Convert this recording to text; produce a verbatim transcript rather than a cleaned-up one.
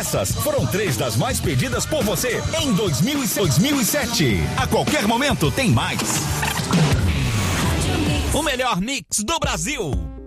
Essas foram três das mais pedidas por você em dois mil e sete. A qualquer momento tem mais. O melhor mix do Brasil.